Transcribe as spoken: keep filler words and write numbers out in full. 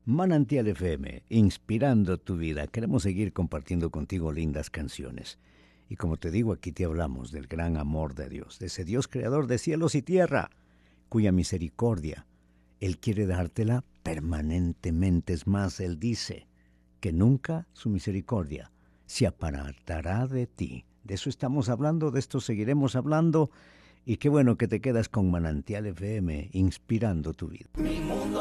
Manantial F M, inspirando tu vida. Queremos seguir compartiendo contigo lindas canciones. Y como te digo, aquí te hablamos del gran amor de Dios, de ese Dios creador de cielos y tierra, cuya misericordia Él quiere dártela permanentemente. Es más, Él dice que nunca su misericordia se apartará de ti. De eso estamos hablando, de esto seguiremos hablando. Y qué bueno que te quedas con Manantial F M, inspirando tu vida.